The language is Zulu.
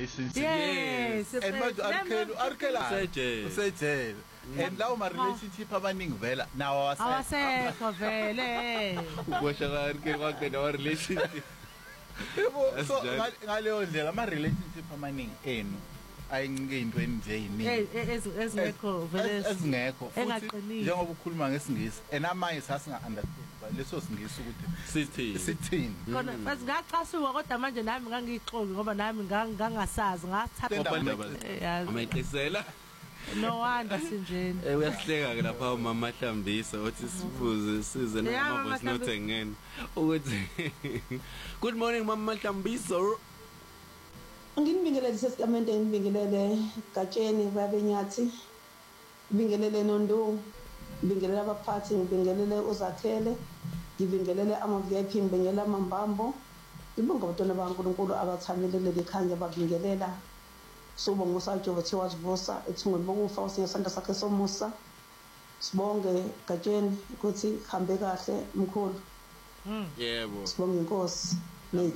relationship. Yes. And manje arkela usejele. And lawo ma relationship abaningi vela nawo awasekho vele. Ubosha ka arkela kwakhe nawo relationship. Yebo so ngaleyo ndlela ama relationship amaningi enu ayinike into enje yiningi ezingekho vele ezingekho futhi njengoba ukhuluma ngesingisi enamanye sasinga understand leso singisi ukuthi sithini khona bese ngachasuka kodwa manje nami ngangixoki ngoba nami ngangasazi ngathatha amayiqisela no wonder sinjeni uyasihleka ke lapha umama Hlambisa uthi sifuze size nama voice note ngene ukuthi good morning mama Hlambisa Nginibingelele sesigamende ngibingelele Gatsheni babenyathi ngibingelele Nondu ngibingelele abaphathi ngibingelele uZakhele ngibingelele ama VIP ngibingelela amambambo ngibonga abantwana baNkulunkulu abathamile leli khanya babingelela sobo ngusajova thiwa sivusa ethungweni bokufa usingesandla sakhe somusa sibonge Gatsheni ukuthi hambe kahle mkhulu yebo sibonge inkosi